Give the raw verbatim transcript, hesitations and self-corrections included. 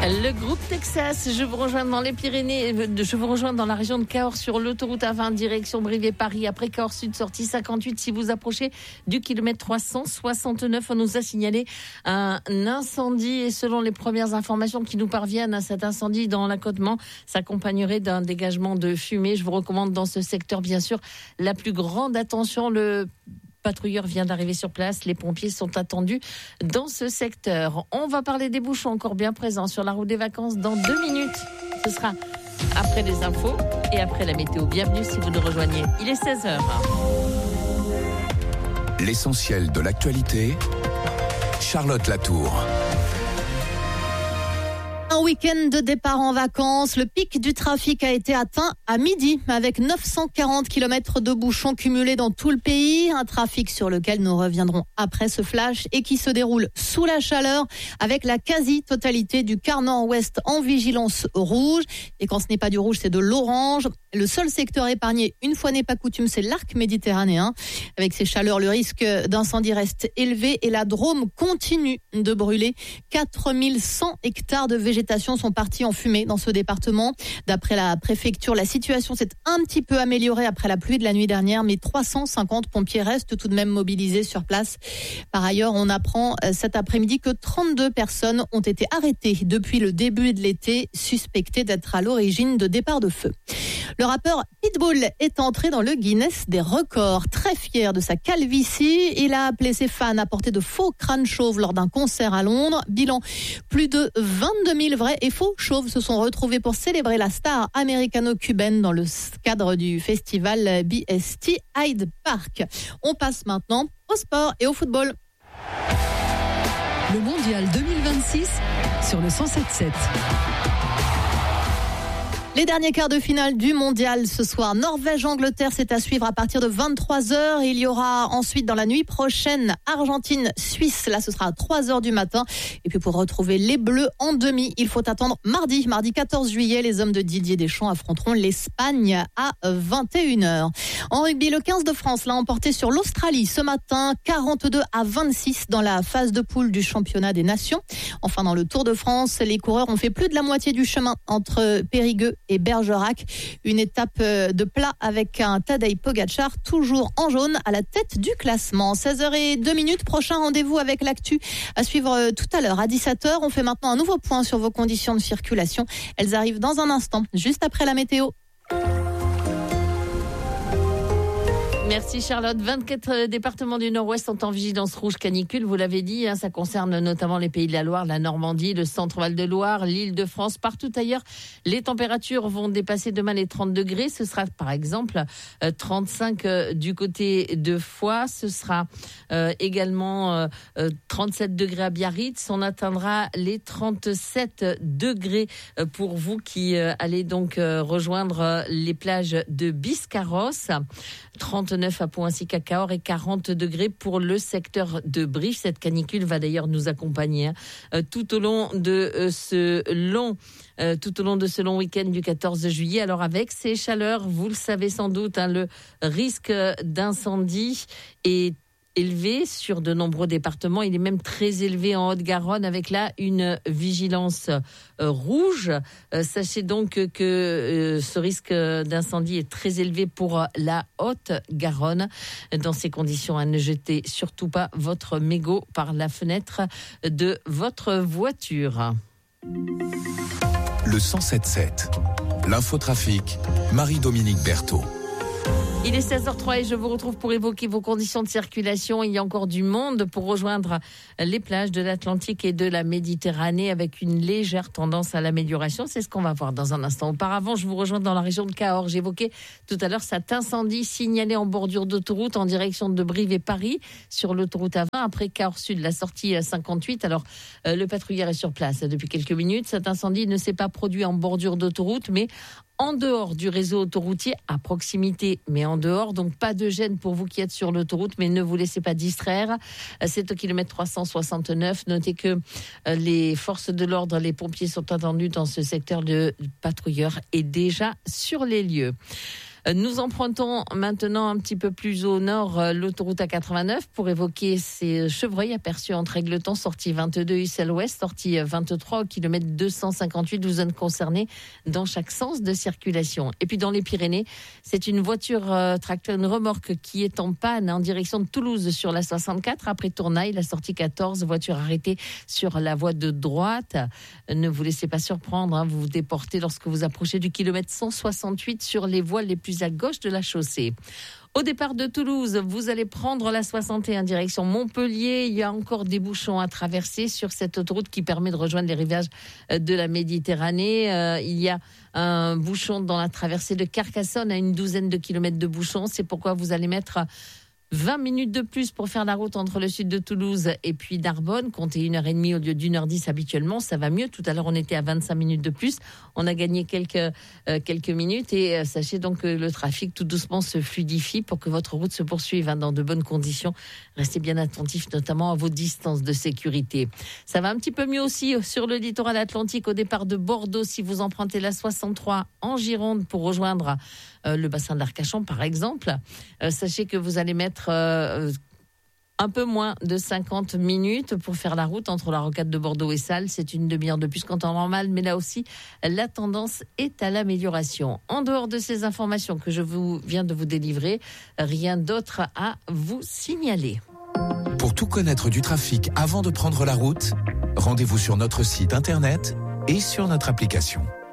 Le groupe Texas, je vous rejoins dans les Pyrénées, je vous rejoins dans la région de Cahors sur l'autoroute A vingt, direction Brive-et-Paris. Après Cahors Sud, sortie cinquante-huit, si vous approchez du kilomètre trois cent soixante-neuf, on nous a signalé un incendie et selon les premières informations qui nous parviennent, cet incendie dans l'accotement s'accompagnerait d'un dégagement de fumée. Je vous recommande dans ce secteur, bien sûr, la plus grande attention. Le patrouilleur vient d'arriver sur place. Les pompiers sont attendus dans ce secteur. On va parler des bouchons encore bien présents sur la route des vacances dans deux minutes. Ce sera après les infos et après la météo. Bienvenue si vous nous rejoignez. Il est seize heures. L'essentiel de l'actualité, Charlotte Latour. Un week-end de départ en vacances, le pic du trafic a été atteint à midi avec neuf cent quarante kilomètres de bouchons cumulés dans tout le pays. Un trafic sur lequel nous reviendrons après ce flash et qui se déroule sous la chaleur avec la quasi-totalité du quart nord-ouest en vigilance rouge. Et quand ce n'est pas du rouge, c'est de l'orange. Le seul secteur épargné, une fois n'est pas coutume, c'est l'arc méditerranéen. Avec ces chaleurs, le risque d'incendie reste élevé et la Drôme continue de brûler. quatre mille cent hectares de végétation sont partis en fumée dans ce département. D'après la préfecture, la situation s'est un petit peu améliorée après la pluie de la nuit dernière, mais trois cent cinquante pompiers restent tout de même mobilisés sur place. Par ailleurs, on apprend cet après-midi que trente-deux personnes ont été arrêtées depuis le début de l'été, suspectées d'être à l'origine de départs de feu. Le rappeur Pitbull est entré dans le Guinness des records. Très fier de sa calvitie, il a appelé ses fans à porter de faux crânes chauves lors d'un concert à Londres. Bilan, plus de vingt-deux mille vrais et faux chauves se sont retrouvés pour célébrer la star américano-cubaine dans le cadre du festival B S T Hyde Park. On passe maintenant au sport et au football. Le mondial deux mille vingt-six sur le cent sept sept. Les derniers quarts de finale du mondial ce soir. Norvège-Angleterre, c'est à suivre à partir de vingt-trois heures. Il y aura ensuite dans la nuit prochaine Argentine-Suisse. Là, ce sera à trois heures du matin. Et puis pour retrouver les Bleus en demi, il faut attendre mardi. Mardi quatorze juillet, les hommes de Didier Deschamps affronteront l'Espagne à vingt et une heures. En rugby, le quinze de France l'a emporté sur l'Australie ce matin, quarante-deux à vingt-six dans la phase de poule du championnat des nations. Enfin, dans le Tour de France, les coureurs ont fait plus de la moitié du chemin entre Périgueux et Bergerac. Une étape de plat avec un Tadej Pogačar toujours en jaune à la tête du classement. seize heures zéro deux, prochain rendez-vous avec l'actu à suivre tout à l'heure à dix-sept heures. On fait maintenant un nouveau point sur vos conditions de circulation. Elles arrivent dans un instant, juste après la météo. Merci Charlotte. vingt-quatre départements du Nord-Ouest sont en vigilance rouge canicule. Vous l'avez dit, hein, ça concerne notamment les Pays de la Loire, la Normandie, le centre-Val de Loire, l'Île-de-France. Partout ailleurs, les températures vont dépasser demain les trente degrés. Ce sera par exemple euh, trente-cinq euh, du côté de Foix. Ce sera euh, également euh, trente-sept degrés à Biarritz. On atteindra les trente-sept degrés euh, pour vous qui euh, allez donc euh, rejoindre euh, les plages de Biscarrosse. trente-neuf à Pau ainsi qu'à Cahors et quarante degrés pour le secteur de Brive. Cette canicule va d'ailleurs nous accompagner hein, tout au long de euh, ce long euh, tout au long de ce long week-end du quatorze juillet. Alors avec ces chaleurs, vous le savez sans doute, hein, le risque d'incendie est élevé sur de nombreux départements. Il est même très élevé en Haute-Garonne avec là une vigilance euh, rouge. Euh, sachez donc que, que euh, ce risque d'incendie est très élevé pour la Haute-Garonne. Dans ces conditions, hein, ne jetez surtout pas votre mégot par la fenêtre de votre voiture. Le cent sept sept. L'infotrafic, Marie-Dominique Berthaud. Il est seize heures trois et je vous retrouve pour évoquer vos conditions de circulation. Il y a encore du monde pour rejoindre les plages de l'Atlantique et de la Méditerranée avec une légère tendance à l'amélioration. C'est ce qu'on va voir dans un instant. Auparavant, je vous rejoins dans la région de Cahors. J'évoquais tout à l'heure cet incendie signalé en bordure d'autoroute en direction de Brive et Paris sur l'autoroute A vingt après Cahors Sud, la sortie cinquante-huit. Alors, euh, le patrouilleur est sur place depuis quelques minutes. Cet incendie ne s'est pas produit en bordure d'autoroute, mais en dehors du réseau autoroutier, à proximité, mais en dehors. Donc, pas de gêne pour vous qui êtes sur l'autoroute, mais ne vous laissez pas distraire. C'est au kilomètre trois cent soixante-neuf. Notez que les forces de l'ordre, les pompiers sont attendus dans ce secteur. De patrouilleur est déjà sur les lieux. Nous empruntons maintenant un petit peu plus au nord l'autoroute A quatre-vingt-neuf pour évoquer ces chevreuils aperçus entre Égletons, sortie vingt-deux, Ussel Ouest, sortie vingt-trois au kilomètre deux cent cinquante-huit, douze zones concernées dans chaque sens de circulation. Et puis dans les Pyrénées, c'est une voiture euh, tracteur, une remorque qui est en panne en direction de Toulouse sur la soixante-quatre. Après Tournaille, la sortie quatorze, voiture arrêtée sur la voie de droite. Ne vous laissez pas surprendre, hein, vous vous déportez lorsque vous approchez du kilomètre cent soixante-huit sur les voies les plus à gauche de la chaussée. Au départ de Toulouse, vous allez prendre la soixante et un direction Montpellier. Il y a encore des bouchons à traverser sur cette autoroute qui permet de rejoindre les rivages de la Méditerranée. Euh, il y a un bouchon dans la traversée de Carcassonne à une douzaine de kilomètres de bouchons. C'est pourquoi vous allez mettre vingt minutes de plus pour faire la route entre le sud de Toulouse et puis Narbonne. Comptez une heure et demie au lieu d'une heure dix habituellement. Ça va mieux. Tout à l'heure, on était à vingt-cinq minutes de plus. On a gagné quelques, euh, quelques minutes et euh, sachez donc que le trafic tout doucement se fluidifie pour que votre route se poursuive hein, dans de bonnes conditions. Restez bien attentifs, notamment à vos distances de sécurité. Ça va un petit peu mieux aussi sur le littoral atlantique au départ de Bordeaux si vous empruntez la soixante-trois en Gironde pour rejoindre euh, le bassin d'Arcachon par exemple. Euh, sachez que vous allez mettre Euh, un peu moins de cinquante minutes pour faire la route entre la rocade de Bordeaux et Salles. C'est une demi-heure de plus qu'en temps normal, mais là aussi, la tendance est à l'amélioration. En dehors de ces informations que je vous viens de vous délivrer, rien d'autre à vous signaler. Pour tout connaître du trafic avant de prendre la route, rendez-vous sur notre site internet et sur notre application.